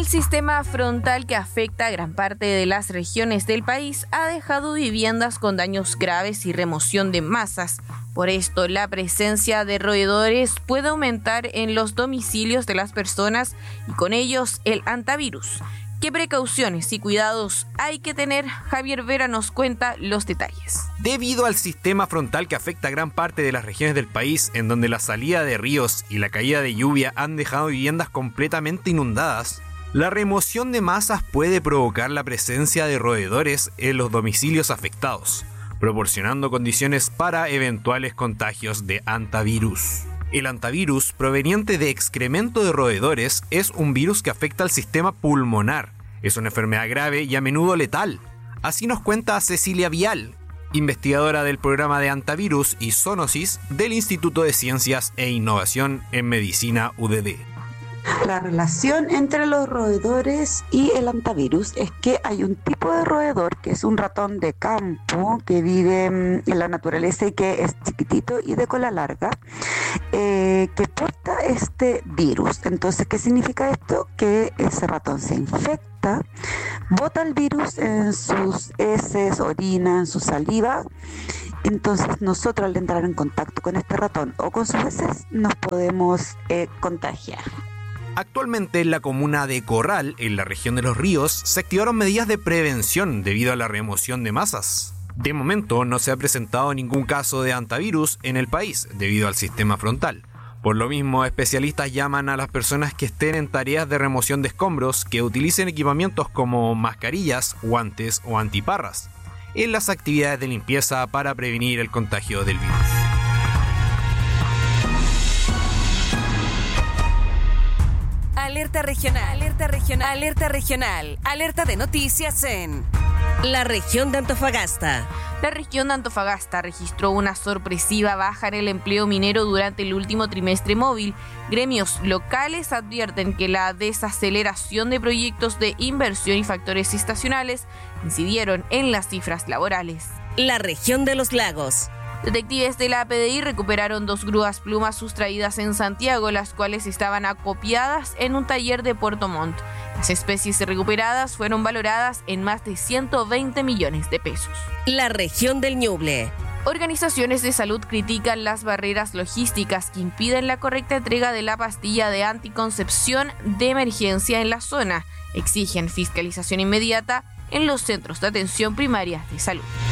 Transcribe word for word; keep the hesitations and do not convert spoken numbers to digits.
El sistema frontal que afecta a gran parte de las regiones del país ha dejado viviendas con daños graves y remoción de masas. Por esto, la presencia de roedores puede aumentar en los domicilios de las personas y con ellos el hantavirus. ¿Qué precauciones y cuidados hay que tener? Javier Vera nos cuenta los detalles. Debido al sistema frontal que afecta a gran parte de las regiones del país, en donde la salida de ríos y la caída de lluvia han dejado viviendas completamente inundadas, la remoción de masas puede provocar la presencia de roedores en los domicilios afectados, proporcionando condiciones para eventuales contagios de hantavirus. El hantavirus, proveniente de excremento de roedores, es un virus que afecta al sistema pulmonar. Es una enfermedad grave y a menudo letal. Así nos cuenta Cecilia Vial, investigadora del programa de hantavirus y zoonosis del Instituto de Ciencias e Innovación en Medicina U D D. La relación entre los roedores y el hantavirus es que hay un tipo de roedor que es un ratón de campo que vive en la naturaleza y que es chiquitito y de cola larga, eh, que porta este virus. Entonces, ¿qué significa esto? Que ese ratón se infecta, bota el virus en sus heces, orina, en su saliva. Entonces nosotros al entrar en contacto con este ratón o con sus heces nos podemos eh, contagiar. Actualmente en la comuna de Corral, en la región de Los Ríos, se activaron medidas de prevención debido a la remoción de masas. De momento no se ha presentado ningún caso de hantavirus en el país debido al sistema frontal. Por lo mismo, especialistas llaman a las personas que estén en tareas de remoción de escombros que utilicen equipamientos como mascarillas, guantes o antiparras en las actividades de limpieza para prevenir el contagio del virus. Alerta regional, alerta regional, alerta regional, alerta de noticias en la región de Antofagasta. La región de Antofagasta registró una sorpresiva baja en el empleo minero durante el último trimestre móvil. Gremios locales advierten que la desaceleración de proyectos de inversión y factores estacionales incidieron en las cifras laborales. La región de los lagos. Detectives de la P D I recuperaron dos grúas plumas sustraídas en Santiago, las cuales estaban acopiadas en un taller de Puerto Montt. Las especies recuperadas fueron valoradas en más de ciento veinte millones de pesos. La región del Ñuble. Organizaciones de salud critican las barreras logísticas que impiden la correcta entrega de la pastilla de anticoncepción de emergencia en la zona. Exigen fiscalización inmediata en los centros de atención primaria de salud.